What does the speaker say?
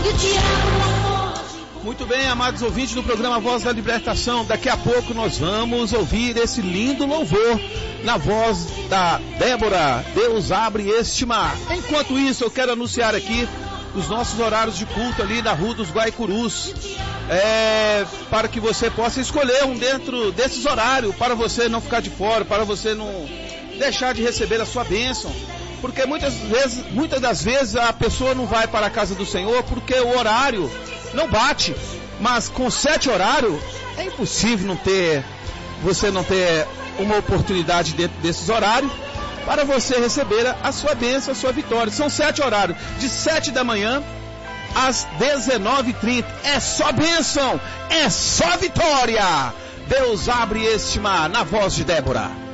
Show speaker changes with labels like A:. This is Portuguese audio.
A: Muito bem, amados ouvintes do programa Voz da Libertação, daqui a pouco nós vamos ouvir esse lindo louvor na voz da Débora. Deus abre este mar. Enquanto isso, eu quero anunciar aqui os nossos horários de culto ali na Rua dos Guaicurus, para que você possa escolher um dentro desses horários, para você não ficar de fora, para você não deixar de receber a sua bênção, porque muitas das vezes a pessoa não vai para a casa do Senhor porque o horário não bate, mas com 7 horários é impossível você não ter uma oportunidade dentro desses horários para você receber a sua bênção, a sua vitória. São 7 horários, de 7 da manhã às 19h30. É só bênção, é só vitória. Deus abre este mar, na voz de Débora.